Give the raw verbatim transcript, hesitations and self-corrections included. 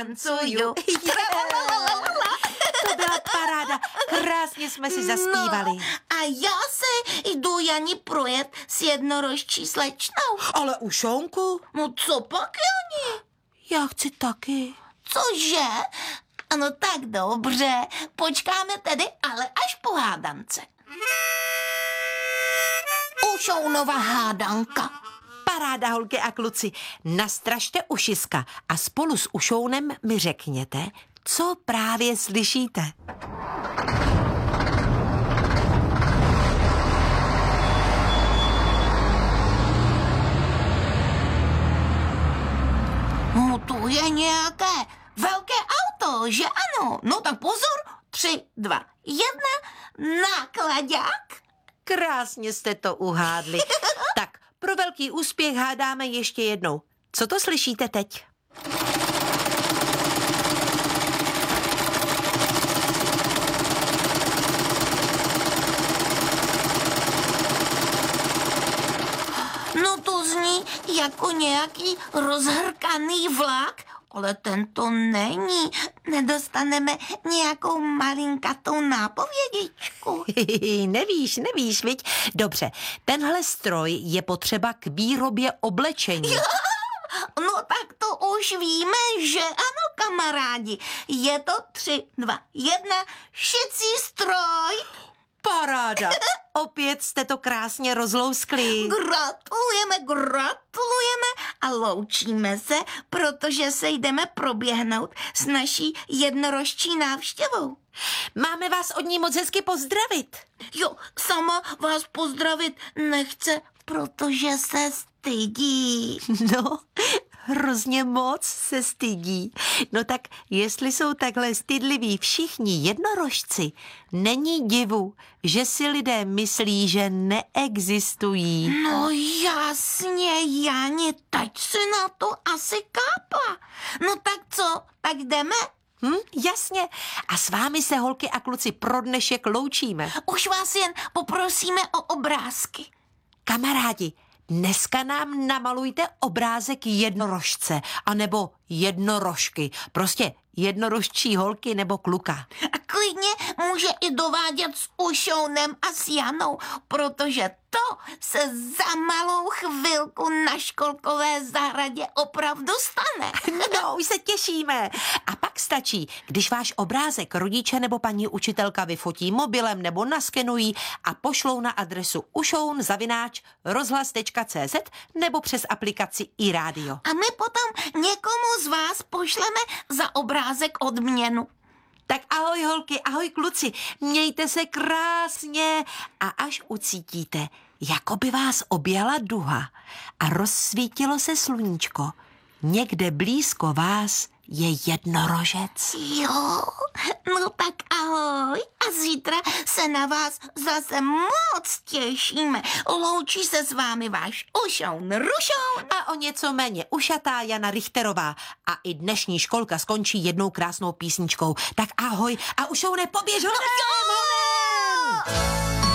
tancuju. To byla paráda, krásně jsme si zaspívali. No, a já se jdu Jani projet s jednorožčí slečnou. Ale u Šonku? No co pak, Jani? Já chci taky. Cože? Ano, tak dobře. Počkáme tedy, ale až po hádance. Ušounova hádanka. Paráda, holky a kluci. Nastražte ušiska a spolu s Ušounem mi řekněte, co právě slyšíte. No to je nějaké velké auto, že ano? No tak pozor, tři, dva, jedna, náklaďák. Krásně jste to uhádli. Tak, pro velký úspěch hádáme ještě jednou. Co to slyšíte teď? No to zní jako nějaký rozhrkaný vlak, ale ten to není. Nedostaneme nějakou malinkatou nápovědičku. Nevíš, nevíš, viď? Dobře, tenhle stroj je potřeba k výrobě oblečení. No tak to už víme, že ano, kamarádi. Je to tři, dva, jedna, šicí stroj. Paráda, opět jste to krásně rozlouskli. Gratulujeme, gratulujeme a loučíme se, protože se jdeme proběhnout s naší jednorožčí návštěvou. Máme vás od ní moc hezky pozdravit. Jo, sama vás pozdravit nechce, protože se stydí. No, hrozně moc se stydí. No tak, jestli jsou takhle stydliví všichni jednorožci, není divu, že si lidé myslí, že neexistují. No jasně, Jani, teď si na to asi kápla. No tak co, tak jdeme? Hm, jasně. A s vámi se, holky a kluci, pro dnešek loučíme. Už vás jen poprosíme o obrázky. Kamarádi, dneska nám namalujte obrázek jednorožce, anebo jednorožky. Prostě jednorožčí holky nebo kluka. A klidně může i dovádět s Ušounem a s Janou, protože to se za malou chvilku na školkové zahradě opravdu stane. No, už se těšíme. A pak stačí, když váš obrázek rodiče nebo paní učitelka vyfotí mobilem nebo naskenují a pošlou na adresu ušoun zavináč rozhlas tečka cé zet nebo přes aplikaci iRádio. A my potom někomu z vás pošleme za obrázek odměnu. Tak ahoj holky, ahoj kluci, mějte se krásně a až ucítíte, jako by vás objala duha a rozsvítilo se sluníčko, někde blízko vás je jednorožec. Jo, no tak ahoj a zítra se na vás zase moc těšíme. Loučí se s vámi váš Ušoun Rušoun. A o něco méně ušatá Jana Richterová. A i dnešní školka skončí jednou krásnou písničkou. Tak ahoj a Ušoune, poběž honem! No,